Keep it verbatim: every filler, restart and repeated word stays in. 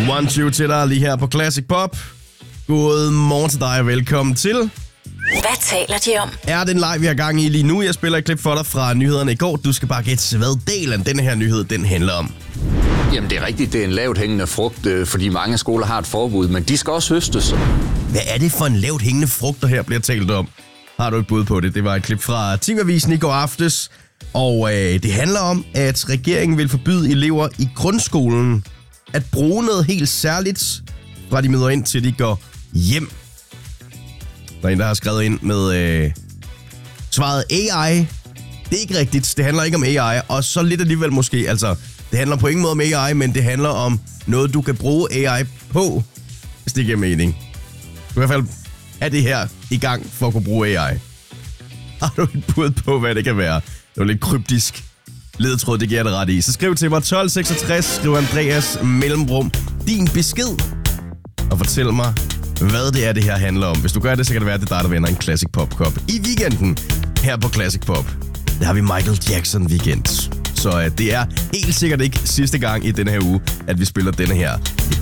One Two til dig lige her på Classic Pop. God morgen til dig og velkommen til. Hvad taler de om? Er den live, vi har gang i lige nu? Jeg spiller et klip for dig fra nyhederne i går. Du skal bare gætte, hvad del af den her nyhed den handler om. Jamen det er rigtigt, det er en lavt hængende frugt, fordi mange skoler har et forbud, men de skal også høstes. Hvad er det for en lavt hængende frugt, der her bliver talt om? Har du et bud på det? Det var et klip fra T V-avisen i går aftes. Og øh, det handler om, at regeringen vil forbyde elever i grundskolen at bruge noget helt særligt, fra de møder ind til de går hjem. Der er en, der har skrevet ind med øh, svaret A I. Det er ikke rigtigt. Det handler ikke om A I. Og så lidt alligevel måske. Altså, det handler på ingen måde om A I, men det handler om noget, du kan bruge A I på, hvis det giver mening. Du kan i hvert fald have det her i gang for at kunne bruge A I. Har du et bud på, hvad det kan være? Det var lidt kryptisk ledetråd, det giver det ret i. Så skriv til mig tolv seksogtres, skriv Andreas mellemrum din besked, og fortæl mig, hvad det er, det her handler om. Hvis du gør det, så kan det være, at det er dig, der vinder en Classic Pop Cup i weekenden her på Classic Pop. Der har vi Michael Jackson weekend. Så uh, det er helt sikkert ikke sidste gang i denne her uge, at vi spiller denne her